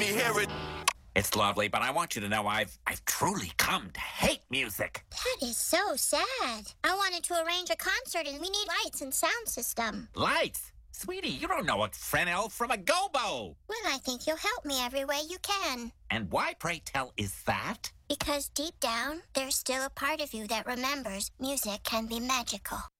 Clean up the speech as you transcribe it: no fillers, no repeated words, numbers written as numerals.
me hear it. It's lovely, but I want you to know I've truly come to hate music. That is so sad. I wanted to arrange a concert and we need lights and sound system. Lights? Sweetie, you don't know a Fresnel from a gobo. Well, I think you'll help me every way you can. And why, pray tell, is that? Because deep down, there's still a part of you that remembers music can be magical.